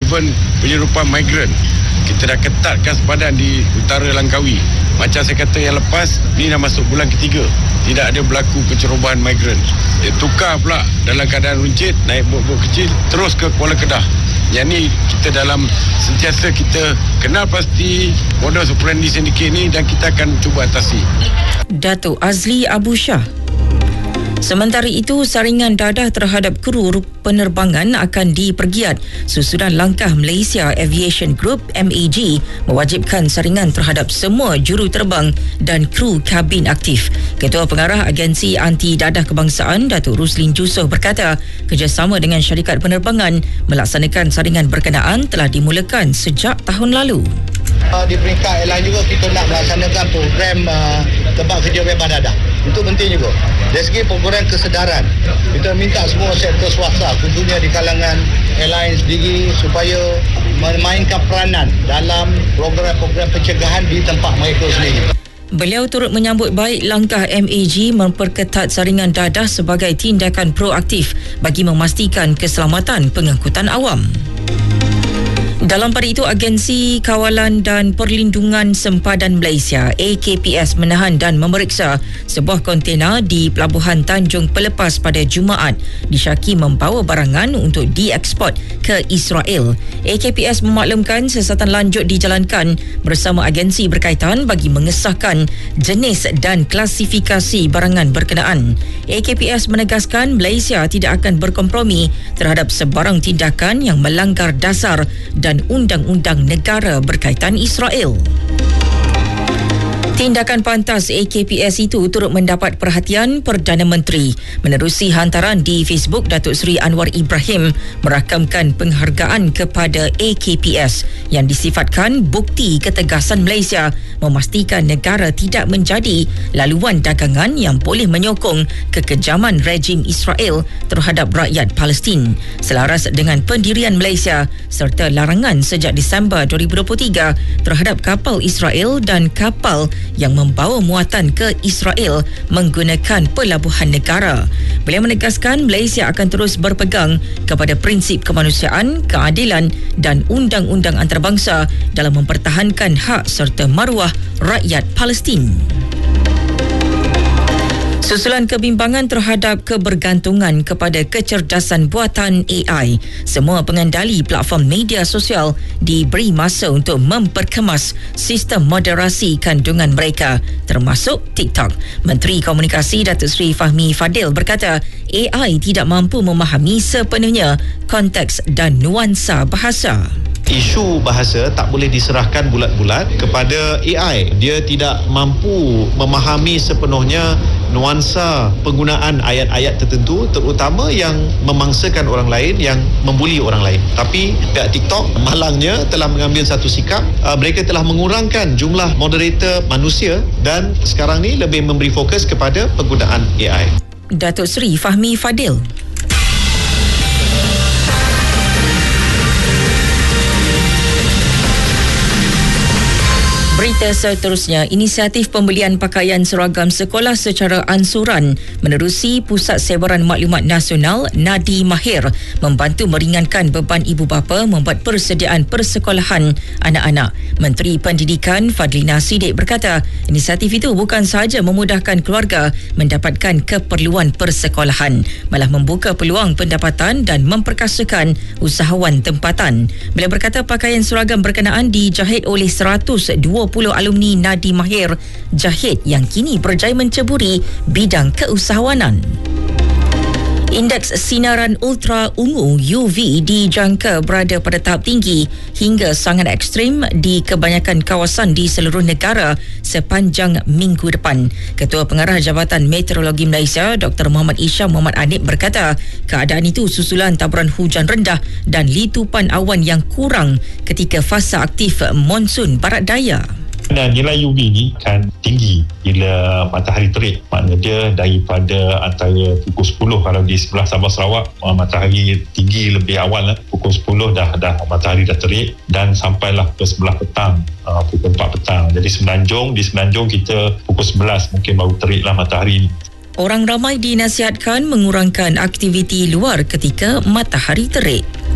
even penyeludupan migran. Kita dah ketatkan sepadan di utara Langkawi. Macam saya kata yang lepas, ni dah masuk bulan ketiga. Tidak ada berlaku pencerobohan migran. Dia tukar pula dalam keadaan runcit, naik bot-bot kecil, terus ke Kuala Kedah. Yang ni kita dalam sentiasa kita kenal pasti modus operandi sindiket ni dan kita akan cuba atasi. Datuk Azli Abu Shah. Sementara itu, saringan dadah terhadap kru penerbangan akan dipergiat susulan langkah Malaysia Aviation Group MAG mewajibkan saringan terhadap semua juru terbang dan kru kabin aktif. Ketua Pengarah Agensi Anti Dadah Kebangsaan Datuk Ruslin Jusoh berkata, kerjasama dengan syarikat penerbangan melaksanakan saringan berkenaan telah dimulakan sejak tahun lalu. Di peringkat airline juga kita nak melaksanakan program tempat kerja bebas dadah. Itu penting juga. Dari segi program kesedaran, kita minta semua sektor swasta, khususnya di kalangan airline sendiri supaya memainkan peranan dalam program-program pencegahan di tempat mereka sendiri. Beliau turut menyambut baik langkah MAG memperketat saringan dadah sebagai tindakan proaktif bagi memastikan keselamatan pengangkutan awam. Dalam pada itu, Agensi Kawalan dan Perlindungan Sempadan Malaysia AKPS menahan dan memeriksa sebuah kontena di Pelabuhan Tanjung Pelepas pada Jumaat disyaki membawa barangan untuk dieksport ke Israel. AKPS memaklumkan siasatan lanjut dijalankan bersama agensi berkaitan bagi mengesahkan jenis dan klasifikasi barangan berkenaan. AKPS menegaskan Malaysia tidak akan berkompromi terhadap sebarang tindakan yang melanggar dasar dan undang-undang negara berkaitan Israel. Tindakan pantas AKPS itu turut mendapat perhatian Perdana Menteri menerusi hantaran di Facebook. Datuk Seri Anwar Ibrahim merakamkan penghargaan kepada AKPS yang disifatkan bukti ketegasan Malaysia memastikan negara tidak menjadi laluan dagangan yang boleh menyokong kekejaman rejim Israel terhadap rakyat Palestin. Selaras dengan pendirian Malaysia serta larangan sejak Disember 2023 terhadap kapal Israel dan kapal yang membawa muatan ke Israel menggunakan pelabuhan negara. Beliau menegaskan Malaysia akan terus berpegang kepada prinsip kemanusiaan, keadilan dan undang-undang antarabangsa dalam mempertahankan hak serta maruah rakyat Palestin. Susulan kebimbangan terhadap kebergantungan kepada kecerdasan buatan AI, semua pengendali platform media sosial diberi masa untuk memperkemas sistem moderasi kandungan mereka, termasuk TikTok. Menteri Komunikasi Datuk Seri Fahmi Fadil berkata, AI tidak mampu memahami sepenuhnya konteks dan nuansa bahasa. Isu bahasa tak boleh diserahkan bulat-bulat kepada AI. Dia tidak mampu memahami sepenuhnya nuansa penggunaan ayat-ayat tertentu, terutama yang memangsakan orang lain, yang membuli orang lain. Tapi pihak TikTok malangnya telah mengambil satu sikap. Mereka telah mengurangkan jumlah moderator manusia dan sekarang ni lebih memberi fokus kepada penggunaan AI. Datuk Seri Fahmi Fadil. Berita seterusnya, inisiatif pembelian pakaian seragam sekolah secara ansuran menerusi Pusat Sebaran Maklumat Nasional Nadi Mahir membantu meringankan beban ibu bapa membuat persediaan persekolahan anak-anak. Menteri Pendidikan Fadlina Siddiq berkata, inisiatif itu bukan sahaja memudahkan keluarga mendapatkan keperluan persekolahan, malah membuka peluang pendapatan dan memperkasakan usahawan tempatan. Beliau berkata pakaian seragam berkenaan dijahit oleh 120 alumni Nadi Mahir Jahit yang kini berjaya menceburi bidang keusahawanan. Indeks sinaran ultra ungu UV dijangka berada pada tahap tinggi hingga sangat ekstrim di kebanyakan kawasan di seluruh negara sepanjang minggu depan. Ketua Pengarah Jabatan Meteorologi Malaysia Dr. Muhammad Isham Muhammad Anip berkata, keadaan itu susulan taburan hujan rendah dan litupan awan yang kurang ketika fasa aktif monsun barat daya. Dan nilai UV ni kan tinggi bila matahari terik. Maknanya dia daripada antara pukul 10 kalau di sebelah Sabah Sarawak matahari tinggi lebih awal pukul 10 dah matahari dah terik dan sampailah ke sebelah petang pukul 4 petang. Jadi di Semenanjung kita pukul 11 mungkin baru teriklah matahari ni. Orang ramai dinasihatkan mengurangkan aktiviti luar ketika matahari terik.